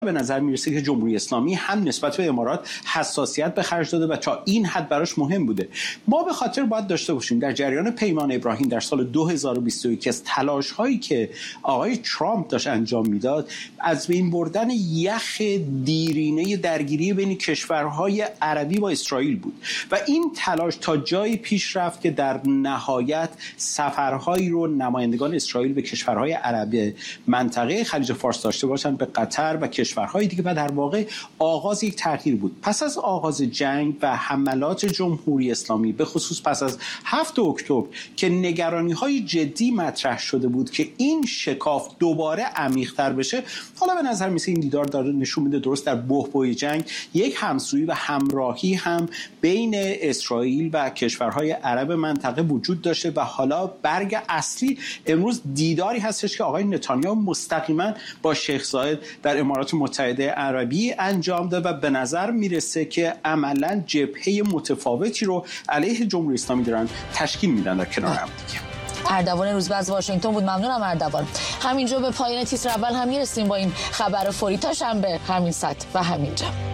به نظر میرسه که جمهوری اسلامی هم نسبت به امارات حساسیت به خرج داده و تا این حد براش مهم بوده. ما به خاطر باید داشته باشیم در جریان پیمان ابراهیم در سال 2021 از تلاش هایی که آقای ترامپ داشت انجام میداد از بین بردن یخ دیرینه درگیری بین کشورهای عربی با اسرائیل بود و این تلاش تا جایی پیش رفت که در نهایت سفرهایی رو نمایندگان اسرائیل به کشورهای عربی منطقه خلیج فارس داشته باشند، به قطر و کشورهای دیگه، و در واقع آغاز یک تغییر بود. پس از آغاز جنگ و حملات جمهوری اسلامی به خصوص پس از 7 اکتبر که نگرانی‌های جدی مطرح شده بود که این شکاف دوباره عمیق‌تر بشه، حالا به نظر میسه این دیدار داره نشون میده درست در بحبوح جنگ یک همسویی و همراهی هم بین اسرائیل و کشورهای عرب منطقه وجود داشته و حالا برگ اصلی امروز دیداری هستش که آقای نتانیاهو مستقیما با شیخ زاید در امارات متحده عربی انجام داد و به نظر میرسه که عملاً جبهه متفاوتی رو علیه جمهوری اسلامی دارن تشکیل میدن در کنار هم دیگه. اردوان روزبه از واشنگتن بود. ممنونم اردوان. همینجا به پایان تیتر اول هم میرسیم با این خبر فوری. تا شنبه همین ساعت و همینجا.